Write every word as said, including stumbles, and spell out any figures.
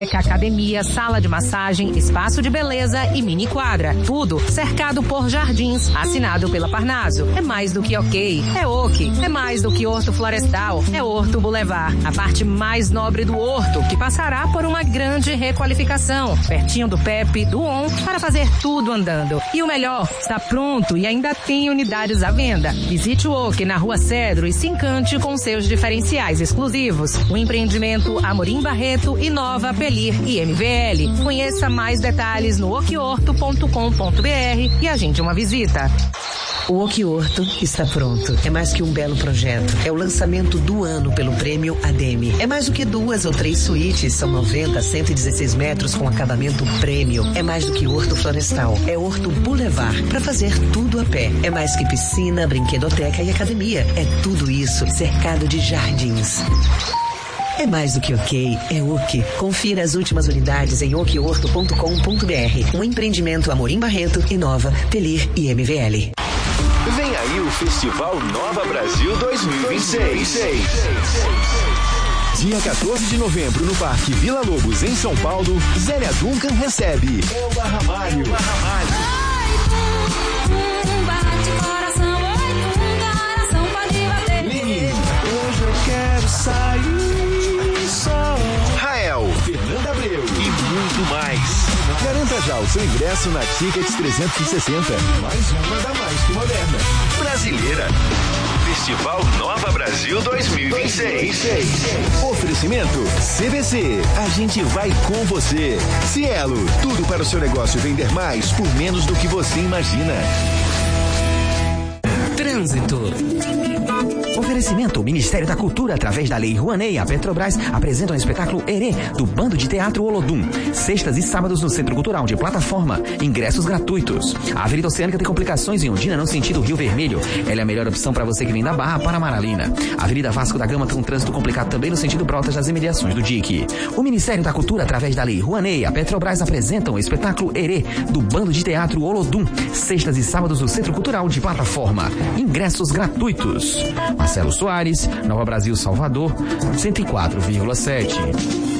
Academia, sala de massagem, espaço de beleza e mini quadra. Tudo cercado por jardins, assinado pela Parnaso. É mais do que ok, é ok. É mais do que Horto Florestal, é Horto Boulevard. A parte mais nobre do Horto, que passará por uma grande requalificação. Pertinho do P E P, do O N, para fazer tudo andando. E o melhor, está pronto e ainda tem unidades à venda. Visite o OK na Rua Cedro e se encante com seus diferenciais exclusivos. O empreendimento Amorim Barreto inova Pelir e M V L. Conheça mais detalhes no oquiorto ponto com ponto br e agende uma visita. O Oquiorto está pronto. É mais que um belo projeto. É o lançamento do ano pelo prêmio A D M. É mais do que duas ou três suítes. São noventa a cento e dezesseis metros com acabamento prêmio. É mais do que Horto Florestal. É Horto Boulevard. Para fazer tudo a pé. É mais que piscina, brinquedoteca e academia. É tudo isso cercado de jardins. É mais do que ok, é OK. Confira as últimas unidades em oquiorto ponto com ponto br. Um empreendimento Amorim Barreto, Inova, Pelir e M V L. Vem aí o Festival Nova Brasil dois mil e vinte e seis. Dia quatorze de novembro, no Parque Vila Lobos, em São Paulo, Zélia Duncan recebe Elba Ramalho. Lenin. Hoje eu quero sair só. Rael, Fernanda Abreu e muito mais. Garanta já o seu ingresso na Tickets trezentos e sessenta. Mais uma da mais que moderna. Brasileira. Festival Nova Brasil dois mil e vinte e seis. Oferecimento C V C. A gente vai com você. Cielo. Tudo para o seu negócio vender mais por menos do que você imagina. Trânsito. Oferecimento: Ministério da Cultura, através da Lei Rouanet, a Petrobras apresenta o espetáculo Herê, do Bando de Teatro Olodum. Sextas e sábados no Centro Cultural de Plataforma. Ingressos gratuitos. A Avenida Oceânica tem complicações em Ondina, no sentido Rio Vermelho. Ela é a melhor opção para você que vem da Barra para Maralina. A Avenida Vasco da Gama tem um trânsito complicado também no sentido Brotas, das imediações do D I C. O Ministério da Cultura, através da Lei Rouanet, a Petrobras apresentam o espetáculo Herê, do Bando de Teatro Olodum. Sextas e sábados no Centro Cultural de Plataforma. Ingressos gratuitos. Marcelo Soares, Nova Brasil, Salvador, cento e quatro vírgula sete.